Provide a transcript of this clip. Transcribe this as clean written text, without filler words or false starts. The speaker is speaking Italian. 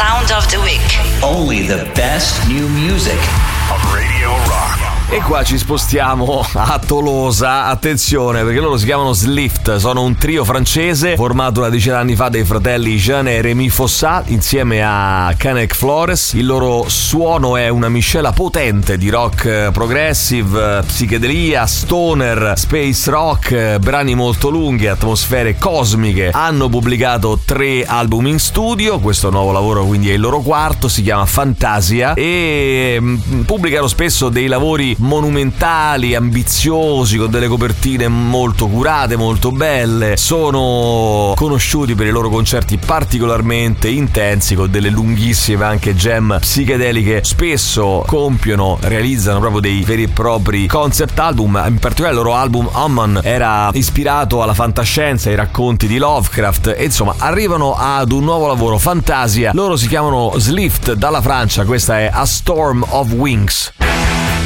Sound of the Week. Only the best new music on Radio Rock. E qua ci spostiamo a Tolosa, attenzione perché loro si chiamano Slift, sono un trio francese formato una decina d'anni fa dai fratelli Jean e Rémi Fossat insieme a Canek Flores. Il loro suono è una miscela potente di rock progressive, psichedelia, stoner, space rock, brani molto lunghi, atmosfere cosmiche. Hanno pubblicato 3 album in studio, questo nuovo lavoro quindi è il loro quarto, si chiama Fantasia e pubblicano spesso dei lavori monumentali, ambiziosi, con delle copertine molto curate, molto belle. Sono conosciuti per i loro concerti particolarmente intensi, con delle lunghissime anche jam psichedeliche. Spesso realizzano proprio dei veri e propri concept album. In particolare il loro album Omen era ispirato alla fantascienza, ai racconti di Lovecraft e insomma arrivano ad un nuovo lavoro, Fantasia. Loro si chiamano Slift dalla Francia, questa è A Storm of Wings.